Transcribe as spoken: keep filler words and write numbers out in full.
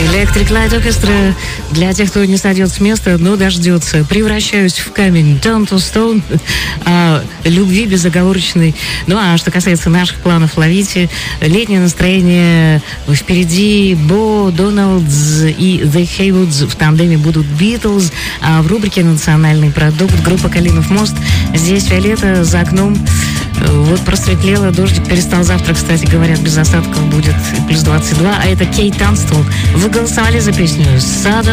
Electric Light Orchestra. Для тех, кто не сойдет с места, но дождется. Превращаюсь в камень. Turn to Stone. А, любви безоговорочной. Ну, а что касается наших планов, ловите. Летнее настроение впереди. Бо, Доналдс и The Haywoods в тандеме будут Beatles. А в рубрике «Национальный продукт» группа «Калинов мост». Здесь фиолета, за окном вот просветлело, дождик перестал. Завтра, кстати, говорят, без осадков будет плюс двадцать два. А это Кейт Танстел. Вы голосовали за песню «Southern